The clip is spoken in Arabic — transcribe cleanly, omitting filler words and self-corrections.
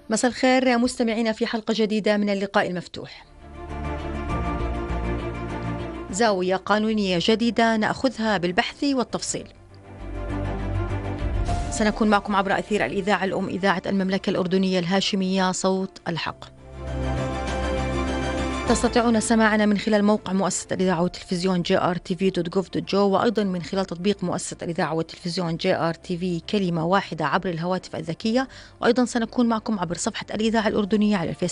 مساء الخير مستمعينا في حلقة جديدة من اللقاء المفتوح. زاوية قانونية جديدة نأخذها بالبحث والتفصيل. سنكون معكم عبر أثير الإذاعة الأم إذاعة المملكة الأردنية الهاشمية صوت الحق. تستطيعون سماعنا من خلال موقع مؤسسة الإذاعة والتلفزيون jrtv.gov.jo وأيضا من خلال تطبيق مؤسسة الإذاعة والتلفزيون JRTV كلمة واحدة عبر الهواتف الذكية، وأيضا سنكون معكم عبر صفحة الإذاعة الأردنية على الفيسبوك